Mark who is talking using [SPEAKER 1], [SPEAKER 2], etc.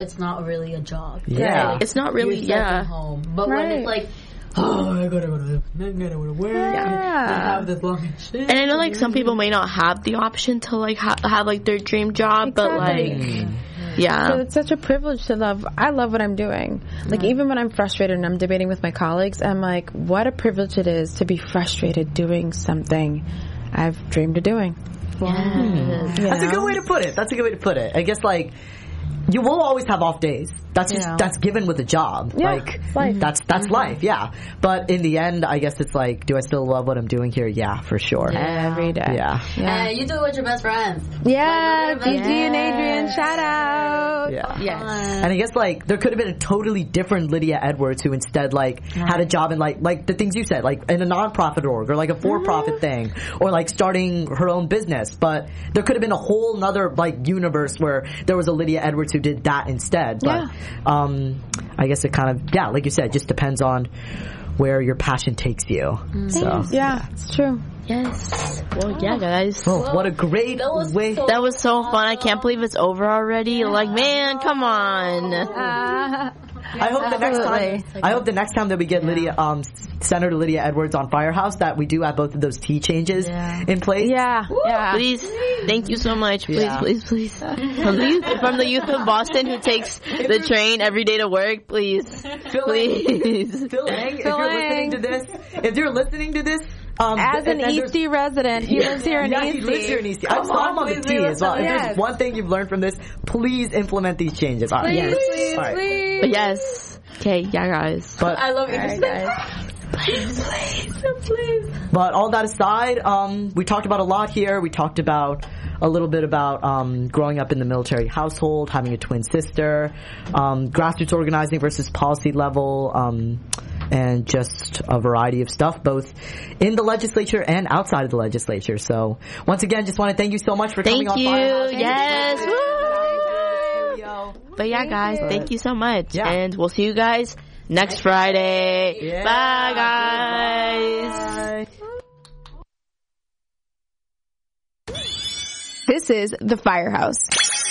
[SPEAKER 1] it's not really a job.
[SPEAKER 2] Yeah.
[SPEAKER 1] Like,
[SPEAKER 3] It's not really,
[SPEAKER 1] you're stuck at home. But when it's like, oh, I gotta go to work.
[SPEAKER 4] Yeah.
[SPEAKER 1] Have this long shit.
[SPEAKER 3] And I know, like, some people may not have the option to, like, have, like, their dream job, but, like, yeah.
[SPEAKER 4] So it's such a privilege to love. I love what I'm doing. Like, even when I'm frustrated and I'm debating with my colleagues, I'm like, what a privilege it is to be frustrated doing something I've dreamed of doing.
[SPEAKER 2] That's a good way to put it. I guess, like, you will always have off days. That's just that's given with a job.
[SPEAKER 4] Yeah,
[SPEAKER 2] like
[SPEAKER 4] life.
[SPEAKER 2] that's life. Yeah. But in the end, I guess it's like, do I still love what I'm doing here? Yeah, for sure.
[SPEAKER 4] Every day.
[SPEAKER 2] Yeah.
[SPEAKER 1] And you do it with your best friends.
[SPEAKER 4] Yeah,
[SPEAKER 1] Like,
[SPEAKER 4] BG and Adrian, shout out.
[SPEAKER 2] Yeah.
[SPEAKER 3] Yes.
[SPEAKER 2] And I guess, like, there could have been a totally different Lydia Edwards who instead, like, had a job in, like the things you said, like, in a non-profit org or, like, a for-profit thing or, like, starting her own business. But there could have been a whole nother, like, universe where there was a Lydia Edwards who did that instead. But, I guess it kind of, like you said, just depends on where your passion takes you. So.
[SPEAKER 4] Yeah, it's true.
[SPEAKER 3] Yes. Well, yeah, guys.
[SPEAKER 2] Well, what a great way.
[SPEAKER 3] That was so fun. I can't believe it's over already. Like, man, come on.
[SPEAKER 2] I hope the next time that we get Lydia, Senator Lydia Edwards on Firehouse, that we do have both of those T changes in place.
[SPEAKER 4] Yeah.
[SPEAKER 3] Please, thank you so much. Please. From the youth of Boston who takes the train every day to work, please.
[SPEAKER 2] Phil Lang, if you're listening to this,
[SPEAKER 4] as an Eastie resident, he lives here in Eastie.
[SPEAKER 2] He lives here in Eastie. I saw him on the T as well. If there's one thing you've learned from this, please implement these changes. All right.
[SPEAKER 4] Please.
[SPEAKER 3] But yes. Okay, yeah, guys.
[SPEAKER 2] But
[SPEAKER 1] I love you.
[SPEAKER 4] guys.
[SPEAKER 1] Please.
[SPEAKER 2] But all that aside, we talked about a lot here. We talked about a little bit about growing up in the military household, having a twin sister, grassroots organizing versus policy level, and just a variety of stuff, both in the legislature and outside of the legislature. So once again, just want to thank you so much for coming on Firehouse.
[SPEAKER 3] Yes. Woo! But yeah, guys, thank you so much.
[SPEAKER 2] Yeah.
[SPEAKER 3] And we'll see you guys next Friday.
[SPEAKER 2] Yeah.
[SPEAKER 3] Bye, guys.
[SPEAKER 2] Bye.
[SPEAKER 4] This is The Firehouse.